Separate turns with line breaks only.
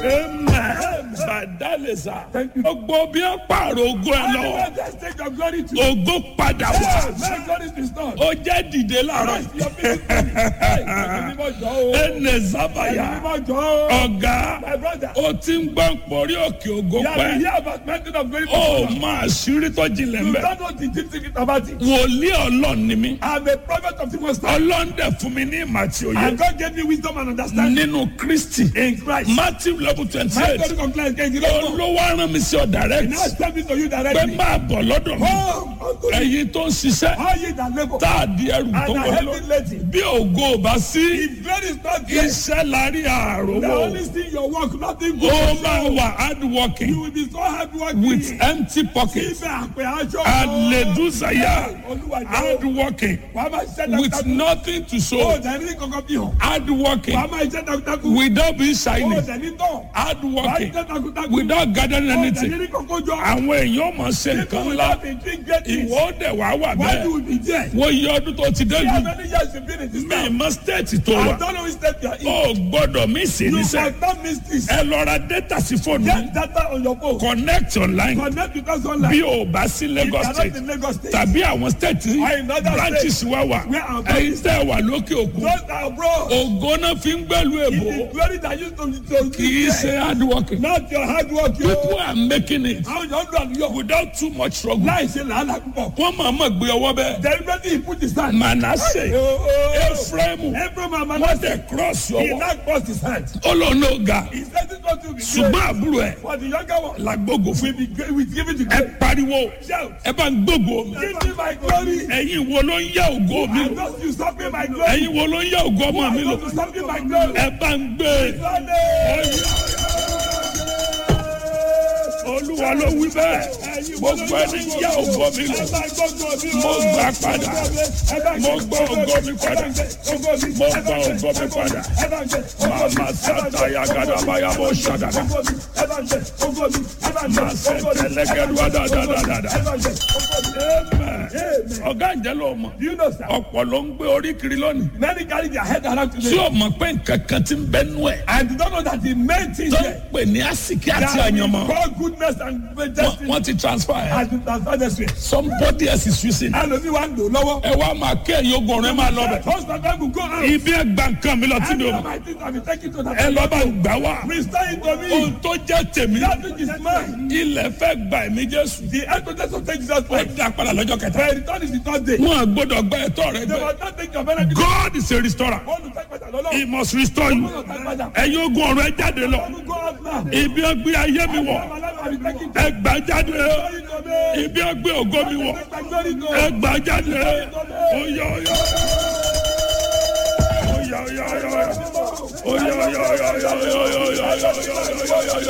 Amen. Badalesa. Gbogbo bí ó pààrọ̀ ògo ẹ lọ. Ògo padà wá. Ó jẹ́ dìde láàárọ̀. Ẹnẹ sábàyà. Ọ̀gá. Ó ti ń gbọ́ pọ̀rí òkè ògo pẹ́. Ó máa ṣírí tó jinlẹ̀ mẹ́. Wòlíì Ọlọ́run ni mí. Ọlọ́run dẹ̀ fún mi ní ìmọ̀ àti òye.
And God gave me wisdom and understanding
Nínú Kristi.
in Christ.
Matthew 11:28. Olówó arán mi sí ọ direct.
Now it's time to you
Pé
directly.
máa bọ̀ lọ́dọ̀ mi. Ẹ̀yin tó ń ṣiṣẹ́.
All ye that labor
Tá a di ẹrù tó
and are
wọlé.
heavy laden.
Bí ògo ò bá sí.
If God is not there,
Iṣẹ́ la rí
the
àròwọ̀.
only thing your work, nothing good.
Ó máa wà hard
You
working
will be so hard working.
with empty pockets.
Ibẹ̀ àpè aṣọ.
Àlèdúsàyà. Hard working
Wàá máa ṣiṣẹ́
with
takuntakun.
nothing to
Ó
show.
dẹ̀ ní kankan bí hàn.
Hard working
Wàá máa ṣiṣẹ́ takuntakun.
without being
Ó
shiny.
dẹ̀ ní tán.
Hard
Wàá
working
ṣiṣẹ́ takuntakun.
without gathering
Ó dẹ̀
anything.
ní kankan jọ.
Àwọn èèyàn máa ṣe
People
nǹkan
will
ńlá.
not be doing great things.
Ìwọ ó dẹ̀ wá wà
Why
bẹ́ẹ̀.
you will be there?
Wọ́n yí ọdún tó ti dé
See how
yìí.
many years you've been in this
Mi
town?
mọ stéètì tó
I
wà.
don't know which step you are in.
Ó gbọ́dọ̀ mí sí
You
níṣẹ́.
must not miss this.
Ẹ lọ ra data sí fóònù.
Get data on your phone.
Connect online.
Connect with us online.
Bí o bá sí
If you
Lagos
are not
state
in Lagos State,
tàbí àwọn state
Or in other
branches wá wà.
where our
Ẹyin tẹ́ wà lókè òkun.
those are abroad.
Ògo náà fi ń gbẹ́lu
It
èbó.
is glory that used to
Kì í ṣe hard working.
not your hard work.
People are making it
How you under your
without too much struggle.
láì ṣe làálàá púpọ̀.
Wọ́n máa mọ̀ gbé ọwọ́ bẹ́ẹ̀.
Deliberately he put his hand.
Manasseh, Ephraim,
Ephraim and
wọ́n
Manasseh.
tẹ̀ cross
He
ọwọ́.
now crossed his hand.
Ó lọ ní ọ̀gá.
He said it not to be great.
Ṣùgbọ́n àbúrò ẹ̀
For the younger one,
la gbógo fún.
we be great. We give it to
Ẹ
God.
pariwo.
Shout.
Ẹ bá ń gbógo mi.
Give me my glory.
Ẹ̀yin wo ló ń yá ògo mi
I
lò?
just usurping my glory.
Ẹ̀yin wo ló ń yá ògo ọmọ mi
I
lò?
just usurping my glory.
Ẹ bá ń gbé.
Sunday.
Olúwa ló wí bẹ́ẹ̀. Gbogbo ẹni yá ògo mi lò. Mo gbà padà. Mo gbà ògo mi padà. Mo gbà ògo mi padà. Màmá sátá yagadabaya bó ṣàdàdà. Màá ṣe tẹ̀lẹ́gẹ́dúwà dáadáa. Ọ̀gá ìjẹ́ ló mọ̀.
You know, sir.
Ọ̀pọ̀ ló ń gbé orí kiri lónìí.
Many carry their head around
Tí
today.
o mọ̀ pé nǹkan kan ti ń bẹ́nu ẹ̀.
And you don't know that the main thing
Tó ń
there
pè ní àsìkí àti
that we
àyànmọ́.
call goodness and destiny
Wọ́n ti transfer ẹ̀.
has been transferred this way.
Somebody else is using it.
Ẹlòmíì wá ń lò lọ́wọ́.
Ẹ wá máa kẹ́ ẹ̀yìn ogun ọ̀rẹ́ máa lọ bẹ̀.
First of all, we go out.
Ibi ẹ̀ gba nǹkan mi lọ tí mi ò mọ̀.
My things have been taken to that.
Ẹ lọ bá ń gbà wá.
Restore it to me.
Ohun tó jẹ́ tèmi.
That which is mine.
Ilẹ̀ fẹ́ gba ẹ̀mí Jésù.
The evidence of Jesus
Ó
Christ.
dá padà lọ́jọ́ kẹta.
My return is the third day.
Wọ́n á gbọ́dọ̀ gba ẹ̀tọ́ rẹ
They
gbẹ.
must not take your benefit.
God is a restorer.
Wọ́n lù tẹ́gbẹ̀tà lọ́lọ́.
He must restore you.
Wọ́n lù tẹ́gbẹ̀tà.
Ẹ̀yin ogun ọ̀rọ̀ ẹ jáde lọ.
Wọ́n lù go out now.
Ibi ẹ gbé ayé mi wọ̀.
My life has been taken to
Ẹ gbà jáde.
me.
Ibi ẹ gbé ògo mi wọ̀.
My glory to
Ẹ gbà jáde. Oya oya. Oya oya oya. Oya oya oya oya oya oya oya oya oya oya.